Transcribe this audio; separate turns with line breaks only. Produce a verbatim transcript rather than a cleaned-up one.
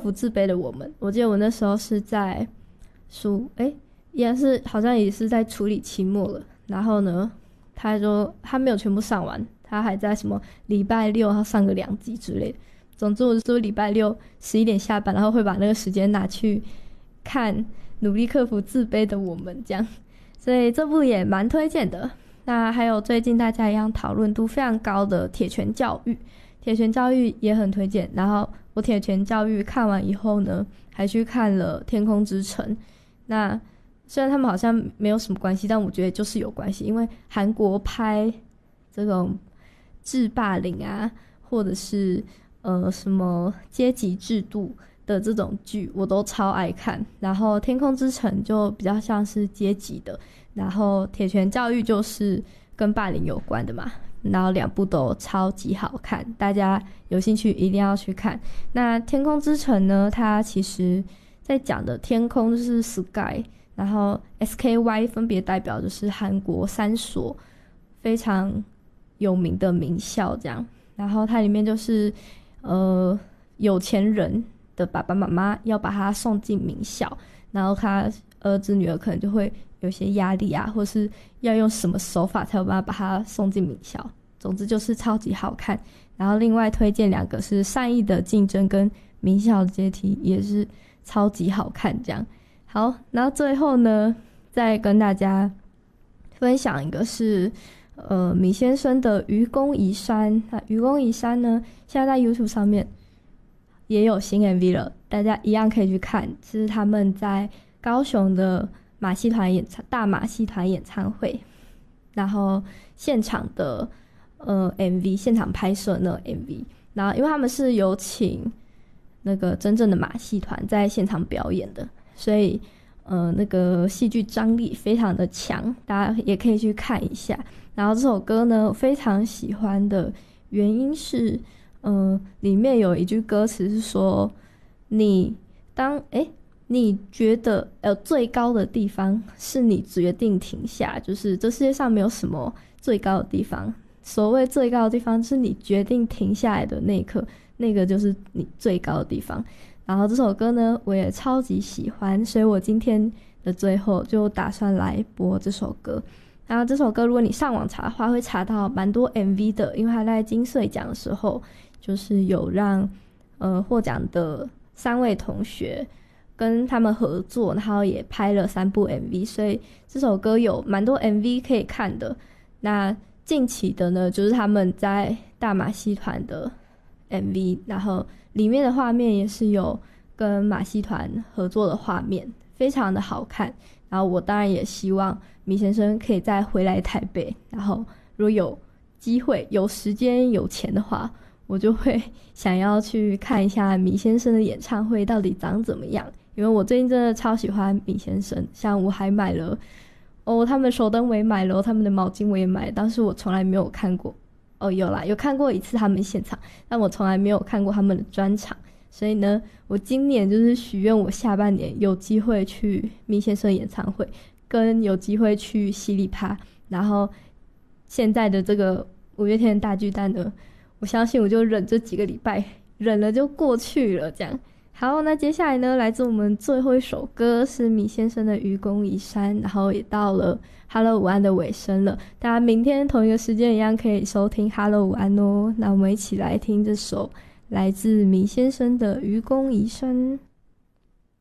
服自卑的我们。我记得我那时候是在书诶也是好像也是在处理期末了，然后呢他说他没有全部上完，他还在什么礼拜六要上个两集之类的。总之我就礼拜六十一点下班，然后会把那个时间拿去看努力克服自卑的我们这样，所以这部也蛮推荐的。那还有最近大家一样讨论度非常高的铁拳教育，铁拳教育也很推荐。然后我铁拳教育看完以后呢，还去看了天空之城。那虽然他们好像没有什么关系，但我觉得就是有关系，因为韩国拍这种制霸凌啊，或者是呃什么阶级制度的这种剧我都超爱看。然后天空之城就比较像是阶级的，然后铁拳教育就是跟霸凌有关的嘛，然后两部都超级好看，大家有兴趣一定要去看。那天空之城呢，它其实在讲的天空就是 sky， 然后 S K Y 分别代表就是韩国三所非常有名的名校这样。然后它里面就是呃有钱人的爸爸妈妈要把他送进名校，然后他儿子女儿可能就会有些压力啊，或是要用什么手法才有办法把他送进名校。总之就是超级好看。然后另外推荐两个是善意的竞争跟名校阶梯，也是超级好看这样。好，然后最后呢再跟大家分享一个是呃米先生的愚公移山。那愚公移山呢现在在 YouTube 上面也有新 M V 了，大家一样可以去看，是他们在高雄的马戏团演唱大马戏团演唱会，然后现场的呃 M V 现场拍摄那个 M V， 然后因为他们是有请那个真正的马戏团在现场表演的，所以呃那个戏剧张力非常的强，大家也可以去看一下。然后这首歌呢我非常喜欢的原因是呃里面有一句歌词是说你当诶你觉得呃最高的地方是你决定停下，就是这世界上没有什么最高的地方，所谓最高的地方是你决定停下来的那一刻，那个就是你最高的地方。然后这首歌呢我也超级喜欢，所以我今天的最后就打算来播这首歌。然后这首歌如果你上网查的话会查到蛮多 M V 的，因为他在金穗奖的时候就是有让呃获奖的三位同学跟他们合作，然后也拍了三部 M V， 所以这首歌有蛮多 M V 可以看的。那近期的呢就是他们在大马戏团的 M V， 然后里面的画面也是有跟马戏团合作的画面，非常的好看。然后我当然也希望米先生可以再回来台北，然后如果有机会有时间有钱的话，我就会想要去看一下米先生的演唱会到底长怎么样。因为我最近真的超喜欢米先生，像我还买了哦他们的手灯我也买了，他们的毛巾我也买了，但是我从来没有看过哦有啦有看过一次他们现场，但我从来没有看过他们的专场。所以呢我今年就是许愿我下半年有机会去米先生演唱会，跟有机会去犀利趴，然后现在的这个五月天的大巨蛋呢我相信我就忍这几个礼拜，忍了就过去了这样。好，那接下来呢来自我们最后一首歌是米先生的愚公移山，然后也到了 Hello 午安的尾声了，大家明天同一个时间一样可以收听 Hello 午安哦。那我们一起来听这首来自米先生的愚公移山。